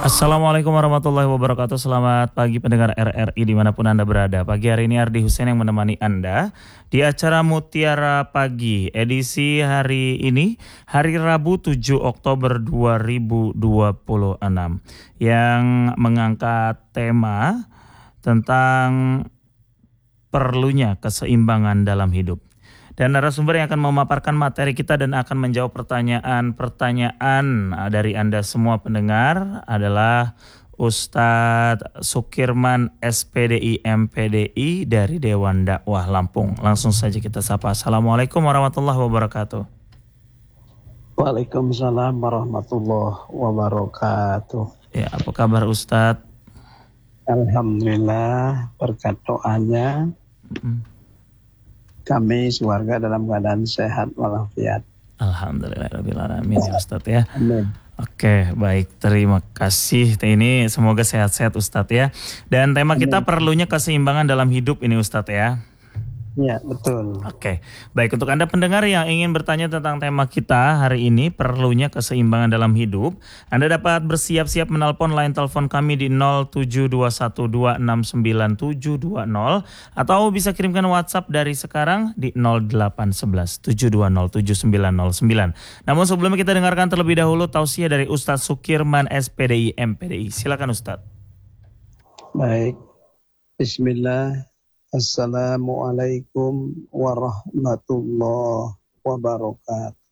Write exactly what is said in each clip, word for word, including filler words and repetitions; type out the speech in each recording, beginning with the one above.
Assalamualaikum warahmatullahi wabarakatuh. Selamat pagi pendengar R R I dimanapun Anda berada. Pagi hari ini Ardi Hussein yang menemani Anda di acara Mutiara Pagi edisi hari ini, hari Rabu tujuh Oktober dua ribu dua puluh enam, yang mengangkat tema tentang perlunya keseimbangan dalam hidup. Dan narasumber yang akan memaparkan materi kita dan akan menjawab pertanyaan-pertanyaan dari Anda semua pendengar adalah Ustadz Sukirman S P D I M P D I dari Dewan Dakwah Lampung. Langsung saja kita sapa. Assalamualaikum warahmatullahi wabarakatuh. Waalaikumsalam warahmatullahi wabarakatuh. Ya, apa kabar Ustadz? Alhamdulillah, berkat doanya Mm-mm. kami keluarga dalam keadaan sehat walafiat. Alhamdulillahirabbil alamin ya Ustadz ya. Amin. Oke, baik, terima kasih. Ini semoga sehat-sehat Ustadz ya. Dan tema kita perlunya keseimbangan dalam hidup ini Ustadz ya. Ya, betul. Oke, baik, untuk Anda pendengar yang ingin bertanya tentang tema kita hari ini, perlunya keseimbangan dalam hidup, Anda dapat bersiap-siap menelpon line telepon kami di nol tujuh dua satu dua enam sembilan tujuh dua nol atau bisa kirimkan WhatsApp dari sekarang di nol delapan satu satu tujuh dua nol tujuh sembilan nol sembilan. Namun sebelumnya kita dengarkan terlebih dahulu tausiah dari Ustadz Sukirman S P D I M P D I. Silakan Ustadz. Baik. Bismillah. Assalamualaikum warahmatullahi wabarakatuh.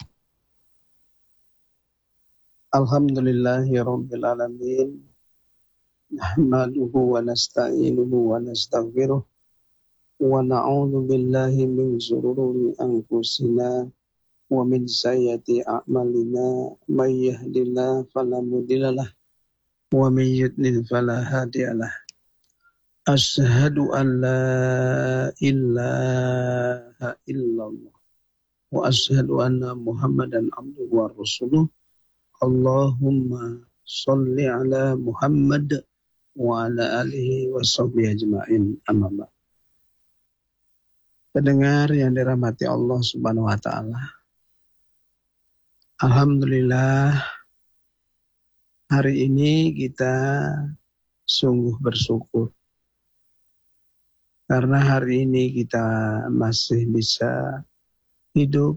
Alhamdulillahi rabbil alamin. Nahmaduhu wa nasta'inuhu wa nastaghfiruh. Wa na'udzu billahi min shururi anfusina wa min sayyiati a'malina. May yahdihillahu fala mudhillalah wa may yudlil fala hadiyalah. Asyhadu an la ilaha illallah wa asyhadu anna Muhammadan abduhu wa rasuluh. Allahumma sholli ala Muhammad wa ala alihi wa sahbihi ajma'in. Amma ba'd. Pendengar yang dirahmati Allah Subhanahu wa taala. Alhamdulillah, hari ini kita sungguh bersyukur. Karena hari ini kita masih bisa hidup,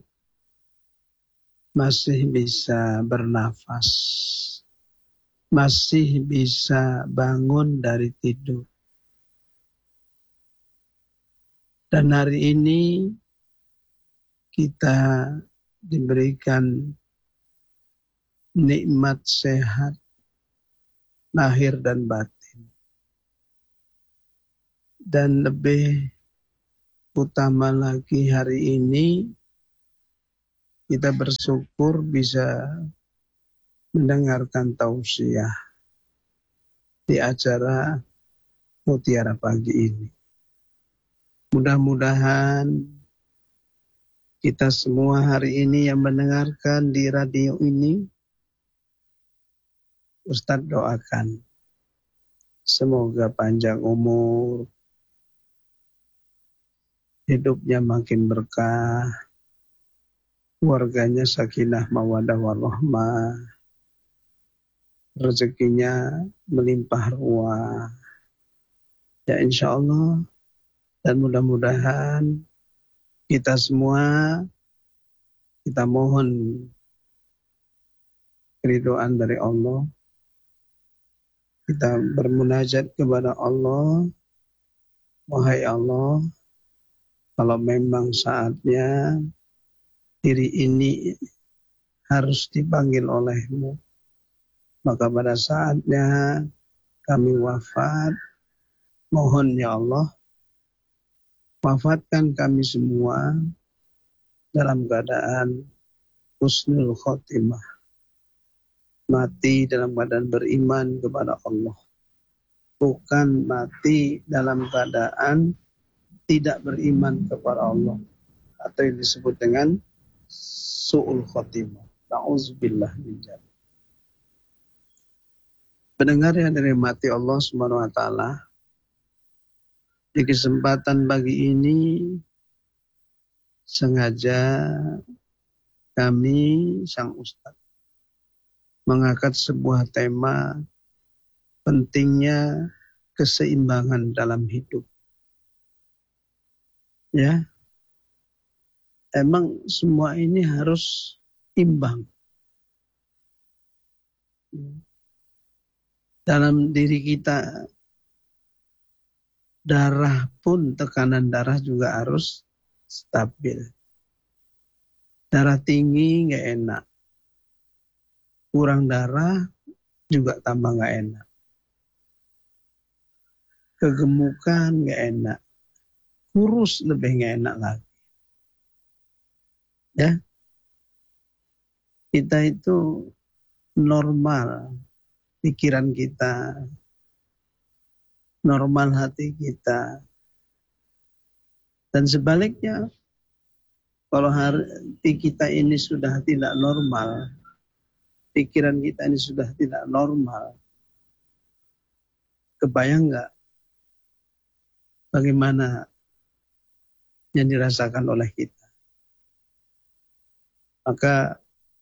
masih bisa bernafas, masih bisa bangun dari tidur. Dan hari ini kita diberikan nikmat sehat, lahir dan batin. Dan lebih utama lagi hari ini kita bersyukur bisa mendengarkan tausiah di acara Mutiara Pagi ini. Mudah-mudahan kita semua hari ini yang mendengarkan di radio ini, Ustadz doakan semoga panjang umur, hidupnya makin berkah, keluarganya sakinah mawaddah warahmah, rezekinya melimpah ruah. Ya insya Allah, dan mudah-mudahan kita semua, kita mohon keridhaan dari Allah. Kita bermunajat kepada Allah, wahai Allah, kalau memang saatnya diri ini harus dipanggil oleh-Mu, maka pada saatnya kami wafat, mohon ya Allah, wafatkan kami semua dalam keadaan husnul khotimah, mati dalam keadaan beriman kepada Allah, bukan mati dalam keadaan tidak beriman kepada Allah, atau yang disebut dengan su'ul khotimah. Na'udzubillah min dzalik. Pendengar yang dirahmati Allah Subhanahu wa taala, di kesempatan pagi ini sengaja kami sang Ustadz mengangkat sebuah tema pentingnya keseimbangan dalam hidup. Ya, emang semua ini harus imbang. Dalam diri kita, darah pun, tekanan darah juga harus stabil. Darah tinggi nggak enak, kurang darah juga tambah nggak enak. Kegemukan nggak enak, kurus lebih nggak enak lagi. Ya, kita itu normal, pikiran kita, normal hati kita, dan sebaliknya, kalau hati kita ini sudah tidak normal, pikiran kita ini sudah tidak normal, kebayang nggak bagaimana yang dirasakan oleh kita? Maka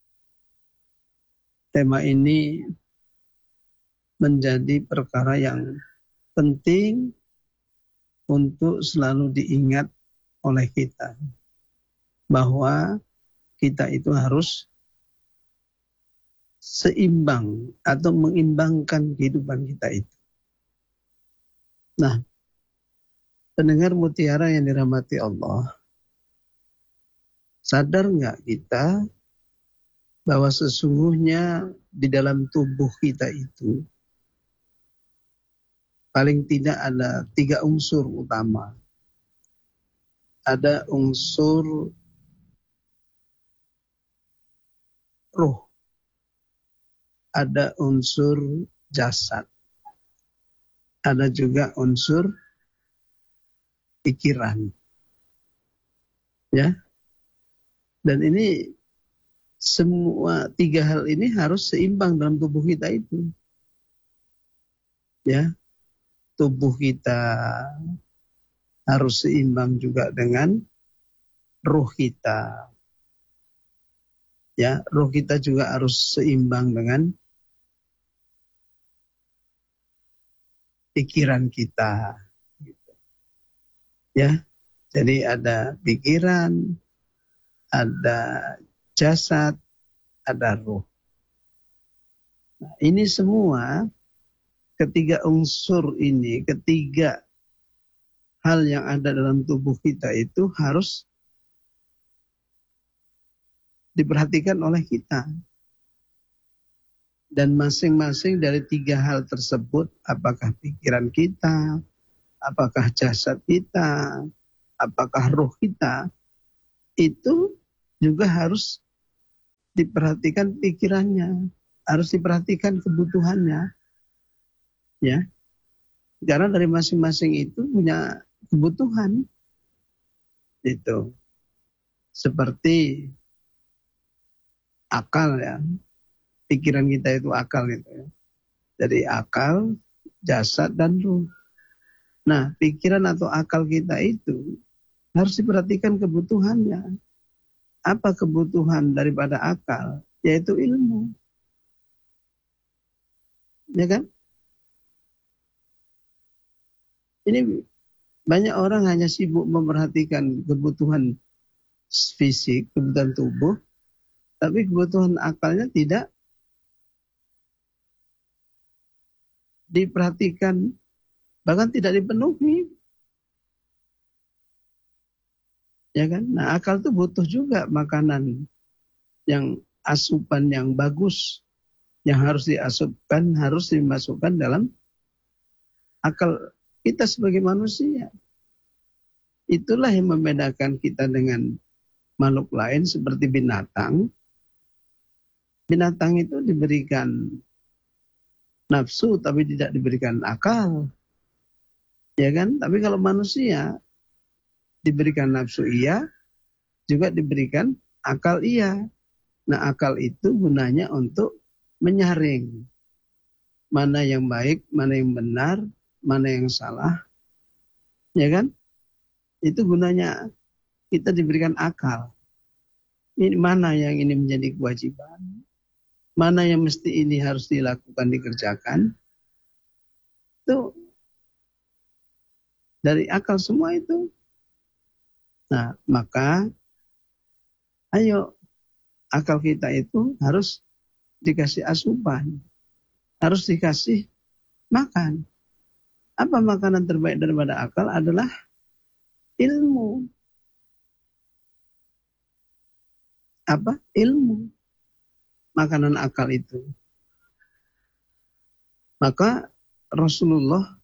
tema ini menjadi perkara yang penting untuk selalu diingat oleh kita, bahwa kita itu harus seimbang atau mengimbangkan kehidupan kita itu. Nah, pendengar Mutiara yang dirahmati Allah, sadar nggak kita bahwa sesungguhnya di dalam tubuh kita itu paling tidak ada tiga unsur utama. Ada unsur ruh, ada unsur jasad, ada juga unsur pikiran. Ya. Dan ini semua tiga hal ini harus seimbang dalam tubuh kita itu. Ya. Tubuh kita harus seimbang juga dengan ruh kita. Ya, ruh kita juga harus seimbang dengan pikiran kita. Ya, jadi ada pikiran, ada jasad, ada ruh. Nah, ini semua, ketiga unsur ini, ketiga hal yang ada dalam tubuh kita itu harus diperhatikan oleh kita. Dan masing-masing dari tiga hal tersebut, apakah pikiran kita, apakah jasad kita, apakah roh kita, itu juga harus diperhatikan pikirannya, harus diperhatikan kebutuhannya. Ya, karena dari masing-masing itu punya kebutuhan. Itu seperti akal ya, pikiran kita itu akal gitu ya. Jadi akal, jasad dan ruh. Nah, pikiran atau akal kita itu harus diperhatikan kebutuhannya. Apa kebutuhan daripada akal? Yaitu ilmu. Ya kan? Ini banyak orang hanya sibuk memperhatikan kebutuhan fisik, kebutuhan tubuh, tapi kebutuhan akalnya tidak diperhatikan, bahkan tidak dipenuhi. Ya kan? Nah, akal itu butuh juga makanan yang asupan yang bagus, yang harus diasupkan, harus dimasukkan dalam akal kita sebagai manusia. Itulah yang membedakan kita dengan makhluk lain seperti binatang. Binatang itu diberikan nafsu tapi tidak diberikan akal. Ya kan? Tapi kalau manusia diberikan nafsu iya, juga diberikan akal iya. Nah, akal itu gunanya untuk menyaring mana yang baik, mana yang benar, mana yang salah. Ya kan? Itu gunanya kita diberikan akal. Ini mana yang ini menjadi kewajiban, mana yang mesti ini harus dilakukan, dikerjakan, Itu dari akal semua itu. Nah, maka ayo akal kita itu harus dikasih asupan, harus dikasih makan. Apa makanan terbaik daripada akal adalah ilmu. Apa? Ilmu. Makanan akal itu. Maka Rasulullah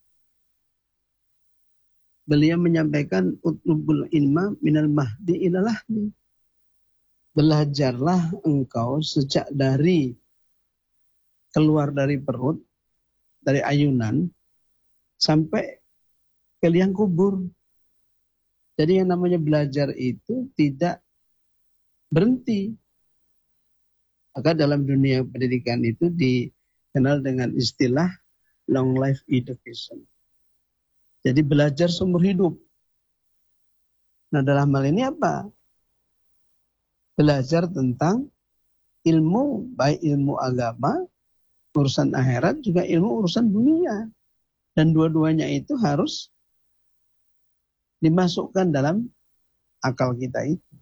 beliau menyampaikan utlubul ilma minal mahdi ilal lahdi. Belajarlah engkau sejak dari keluar dari perut, dari ayunan, sampai ke liang kubur. Jadi yang namanya belajar itu tidak berhenti. Maka dalam dunia pendidikan itu dikenal dengan istilah long life education. Jadi belajar seumur hidup. Nah dalam hal ini apa? Belajar tentang ilmu, baik ilmu agama, urusan akhirat, juga ilmu urusan dunia. Dan dua-duanya itu harus dimasukkan dalam akal kita itu.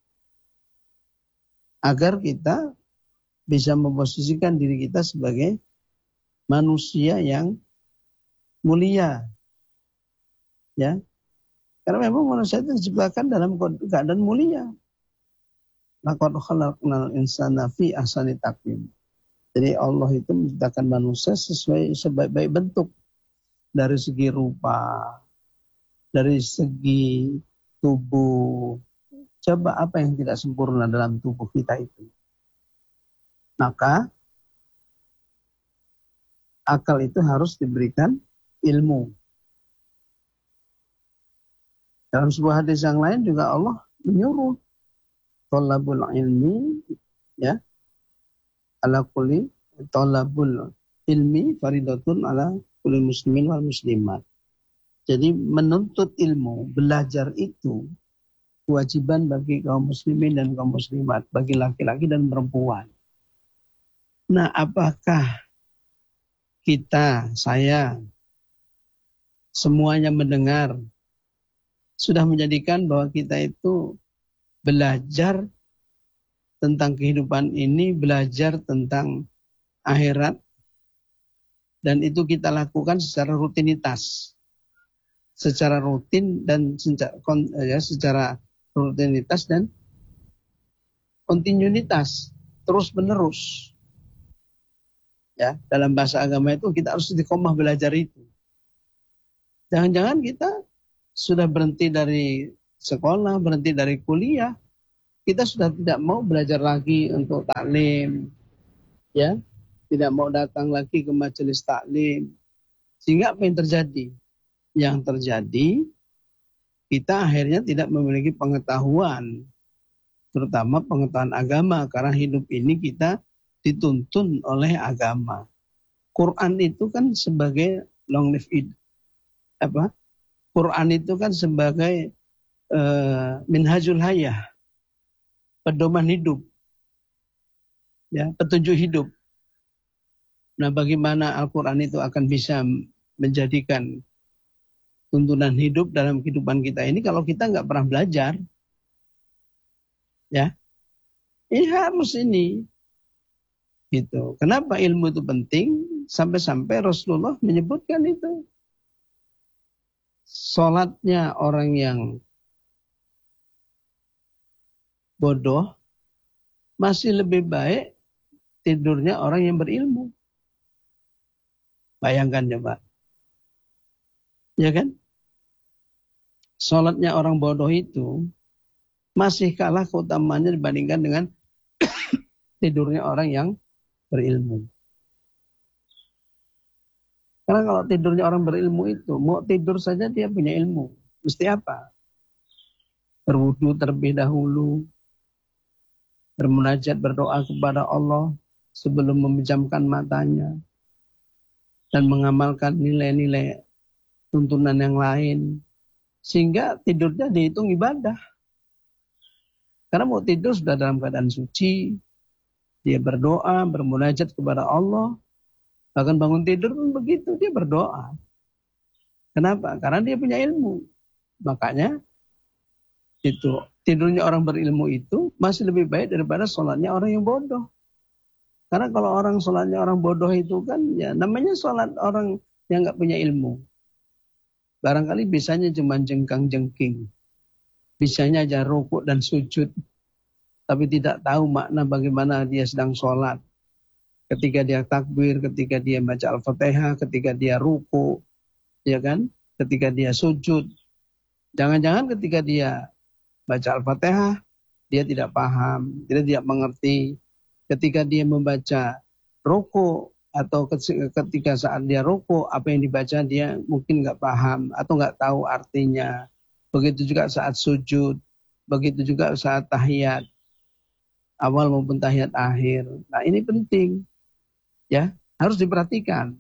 Agar kita bisa memposisikan diri kita sebagai manusia yang mulia. Ya, karena memang manusia itu diciptakan dalam keadaan mulia. Laqad khalaqnal insana fi ahsani taqwim. Jadi Allah itu menciptakan manusia sesuai sebaik-baik bentuk, dari segi rupa, dari segi tubuh. Coba apa yang tidak sempurna dalam tubuh kita itu? Maka akal itu harus diberikan ilmu. Dalam sebuah hadis yang lain juga Allah menyuruh thalabul ilmi, ya, ala kulli thalabul ilmi faridatun ala kulli muslimin wal muslimat. Jadi menuntut ilmu, belajar itu kewajiban bagi kaum muslimin dan kaum muslimat, bagi laki-laki dan perempuan. Nah, apakah kita, saya, semuanya mendengar sudah menjadikan bahwa kita itu belajar tentang kehidupan ini, belajar tentang akhirat, dan itu kita lakukan secara rutinitas, secara rutin dan ya, secara rutinitas dan kontinuitas, terus menerus. Ya, dalam bahasa agama itu kita harus istiqomah belajar itu. Jangan-jangan kita sudah berhenti dari sekolah, berhenti dari kuliah, kita sudah tidak mau belajar lagi untuk taklim, ya, tidak mau datang lagi ke majelis taklim. Sehingga apa yang terjadi? Yang terjadi, kita akhirnya tidak memiliki pengetahuan, terutama pengetahuan agama, karena hidup ini kita dituntun oleh agama. Quran itu kan sebagai long life id, apa? Quran itu kan sebagai uh, minhajul hayah, pedoman hidup, ya, petunjuk hidup. Nah, bagaimana Al-Quran itu akan bisa menjadikan tuntunan hidup dalam kehidupan kita ini kalau kita nggak pernah belajar? Ya, ini harus ini. Gitu. Kenapa ilmu itu penting? Sampai-sampai Rasulullah menyebutkan itu. Salatnya orang yang bodoh masih lebih baik tidurnya orang yang berilmu. Bayangkan coba. Ya kan? Salatnya orang bodoh itu masih kalah keutamaannya dibandingkan dengan tidurnya orang yang berilmu. Karena kalau tidurnya orang berilmu itu, mau tidur saja dia punya ilmu. Mesti apa? Berwudu terlebih dahulu, bermunajat, berdoa kepada Allah sebelum memejamkan matanya, dan mengamalkan nilai-nilai tuntunan yang lain, sehingga tidurnya dihitung ibadah. Karena mau tidur sudah dalam keadaan suci, dia berdoa, bermunajat kepada Allah. Bahkan bangun tidur pun begitu, dia berdoa. Kenapa? Karena dia punya ilmu. Makanya itu tidurnya orang berilmu itu masih lebih baik daripada sholatnya orang yang bodoh. Karena kalau orang sholatnya orang bodoh itu kan ya namanya sholat orang yang nggak punya ilmu. Barangkali bisanya cuma jengkang-jengking. Bisanya aja rukuk dan sujud. Tapi tidak tahu makna bagaimana dia sedang sholat. Ketika dia takbir, ketika dia baca Al-Fatihah, ketika dia rukuk, ya kan? Ketika dia sujud. Jangan-jangan ketika dia baca Al-Fatihah, dia tidak paham, dia tidak mengerti. Ketika dia membaca rukuk, atau ketika saat dia rukuk, apa yang dibaca dia mungkin nggak paham atau nggak tahu artinya. Begitu juga saat sujud, begitu juga saat tahiyat awal maupun tahiyat akhir. Nah ini penting, ya harus diperhatikan.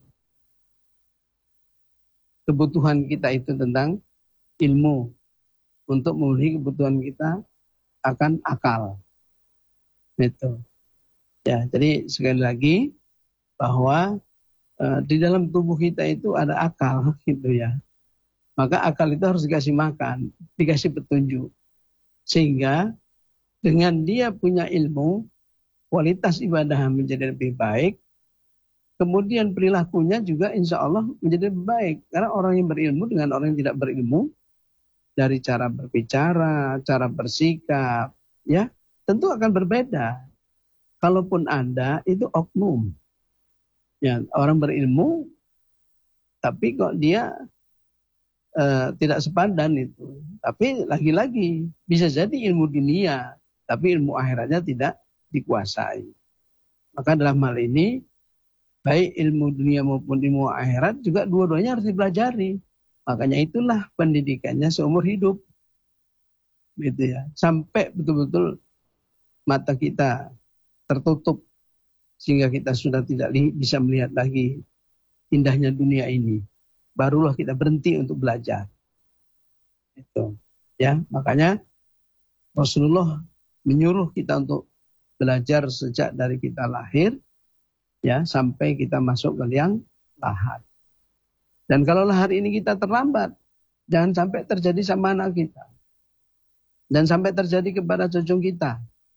Kebutuhan kita itu tentang ilmu untuk memenuhi kebutuhan kita akan akal. Itu. Ya, jadi sekali lagi bahwa uh, di dalam tubuh kita itu ada akal gitu ya. Maka akal itu harus dikasih makan, dikasih petunjuk. Sehingga dengan dia punya ilmu, kualitas ibadah menjadi lebih baik. Kemudian perilakunya juga insya Allah menjadi lebih baik. Karena orang yang berilmu dengan orang yang tidak berilmu, dari cara berbicara, cara bersikap, ya tentu akan berbeda. Kalaupun Anda itu oknum. Ya, orang berilmu, tapi kok dia uh, tidak sepadan itu. Tapi lagi-lagi bisa jadi ilmu dunia, tapi ilmu akhiratnya tidak dikuasai. Maka dalam hal ini, baik ilmu dunia maupun ilmu akhirat juga dua-duanya harus dipelajari. Makanya itulah pendidikannya seumur hidup. Gitu ya. Sampai betul-betul mata kita tertutup. Sehingga kita sudah tidak bisa melihat lagi indahnya dunia ini. Barulah kita berhenti untuk belajar. Itu, ya, makanya Rasulullah menyuruh kita untuk belajar sejak dari kita lahir, ya, sampai kita masuk ke liang lahat. Dan kalau hari ini kita terlambat, jangan sampai terjadi sama anak kita. Dan sampai terjadi kepada cucu kita.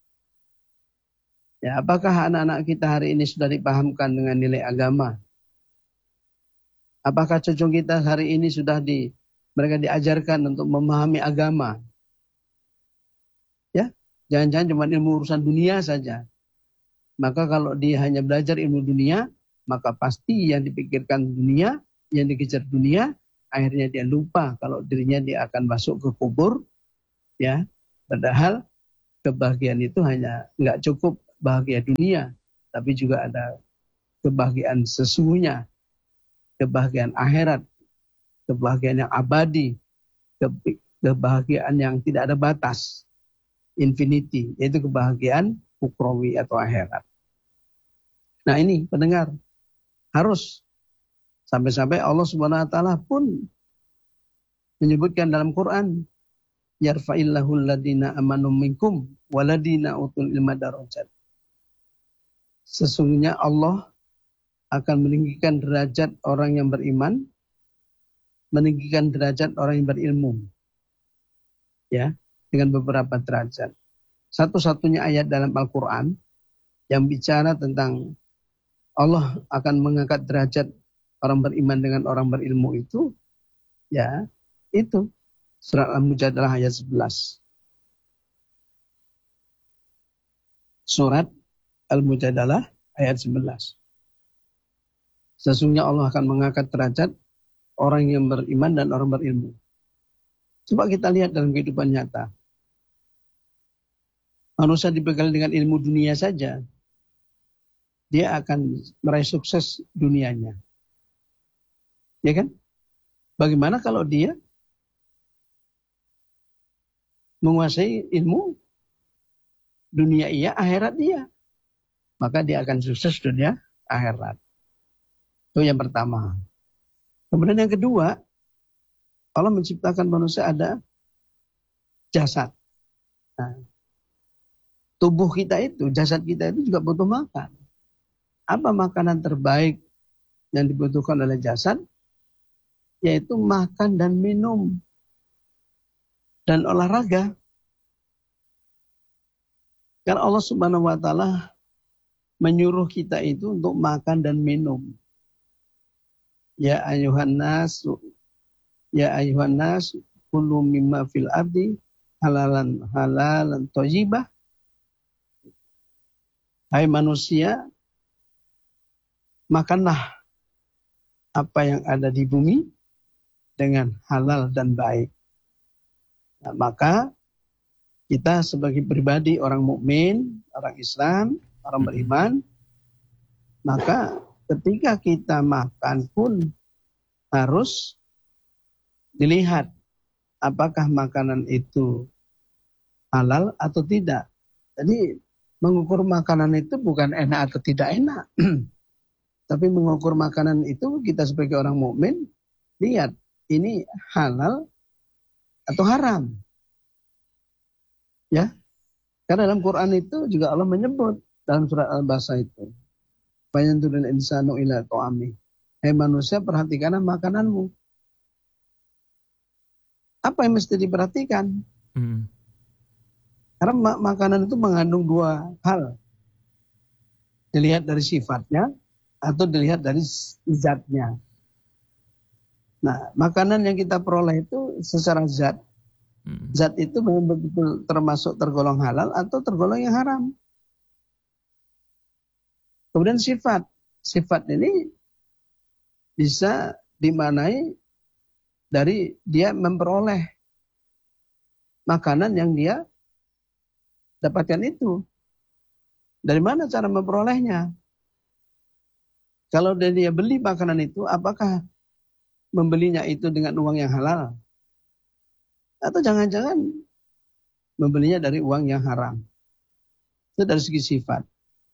Ya, apakah anak-anak kita hari ini sudah dipahamkan dengan nilai agama? Apakah cucu kita hari ini sudah di mereka diajarkan untuk memahami agama? Ya, jangan-jangan cuma ilmu urusan dunia saja. Maka kalau dia hanya belajar ilmu dunia, maka pasti yang dipikirkan dunia, yang dikejar dunia, akhirnya dia lupa kalau dirinya dia akan masuk ke kubur. Ya, padahal kebahagiaan itu hanya nggak cukup bahagia dunia, tapi juga ada kebahagiaan sesungguhnya, kebahagiaan akhirat, kebahagiaan yang abadi, kebahagiaan yang tidak ada batas, infinity, yaitu kebahagiaan ukhrawi atau akhirat. Nah ini pendengar, harus sampai-sampai Allah Subhanahu wa taala pun menyebutkan dalam Quran, yarfa'illahu alladhina amanu minkum waladina utul ilma darajat. Sesungguhnya Allah akan meninggikan derajat orang yang beriman, meninggikan derajat orang yang berilmu. Ya, dengan beberapa derajat. Satu-satunya ayat dalam Al-Quran yang bicara tentang Allah akan mengangkat derajat orang beriman dengan orang berilmu itu, ya, itu surat Al-Mujadalah ayat sebelas. Surat Al-Mujadalah ayat sebelas. Sesungguhnya Allah akan mengangkat derajat orang yang beriman dan orang berilmu. Coba kita lihat dalam kehidupan nyata. Manusia dibekali dengan ilmu dunia saja, dia akan meraih sukses dunianya. Ya kan? Bagaimana kalau dia menguasai ilmu dunia iya, akhirat dia? Maka dia akan sukses dunia akhirat. Itu yang pertama. Kemudian yang kedua, Allah menciptakan manusia ada jasad. Nah, tubuh kita itu, jasad kita itu juga butuh makan. Apa makanan terbaik yang dibutuhkan oleh jasad? yaitu makan dan minum dan olahraga. Karena Allah Subhanahu wa taala menyuruh kita itu untuk makan dan minum. Ya ayuhan nas, ya ayuhan nas, kulu mimma fil ardi halalan halalan thayyibah. Hai manusia, makanlah apa yang ada di bumi dengan halal dan baik. Nah, maka kita sebagai pribadi orang mukmin, orang Islam, orang beriman, maka ketika kita makan pun harus dilihat apakah makanan itu halal atau tidak. Jadi mengukur makanan itu bukan enak atau tidak enak. Tapi mengukur makanan itu kita sebagai orang mukmin lihat ini halal atau haram. Ya. Karena dalam Quran itu juga Allah menyebut dalam surat Al-Baqarah itu. Fayanzurul insanu ila ta'ami. Hai manusia, perhatikanlah makananmu. Apa yang mesti diperhatikan? Hmm. Karena mak- makanan itu mengandung dua hal. Dilihat dari sifatnya atau dilihat dari zatnya. Nah, makanan yang kita peroleh itu secara zat. Hmm. Zat itu memang betul termasuk tergolong halal atau tergolong yang haram. Kemudian sifat. Sifat ini bisa dimaknai dari dia memperoleh makanan yang dia dapatkan itu. Dari mana cara memperolehnya? Kalau dia beli makanan itu, apakah membelinya itu dengan uang yang halal? Atau jangan-jangan membelinya dari uang yang haram? Itu dari segi sifat.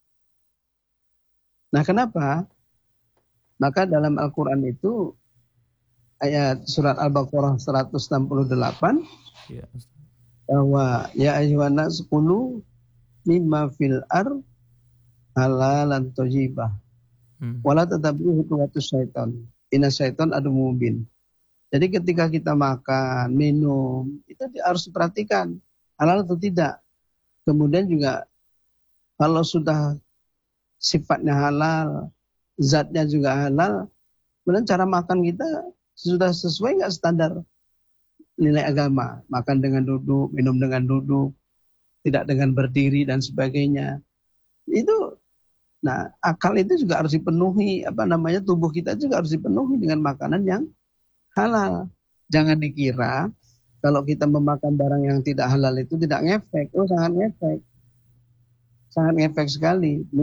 Nah, kenapa? Maka dalam Al-Quran itu ayat surat Al-Baqarah seratus enam puluh delapan ya. Bahwa ya ayyuhan nas kulu mimma fil ar halalan thayyibah. Hmm. Wala tatabi'u khutuwatus syaitan. Inna syaitan adu mubin. Jadi ketika kita makan, minum, itu harus diperhatikan halal atau tidak. Kemudian juga kalau sudah sifatnya halal, zatnya juga halal, kemudian cara makan kita sudah sesuai nggak standar nilai agama? Makan dengan duduk, minum dengan duduk, tidak dengan berdiri dan sebagainya. Itu, nah akal itu juga harus dipenuhi, apa namanya tubuh kita juga harus dipenuhi dengan makanan yang halal. Jangan dikira kalau kita memakan barang yang tidak halal itu tidak ngefek. Oh sangat ngefek, sangat ngefek sekali.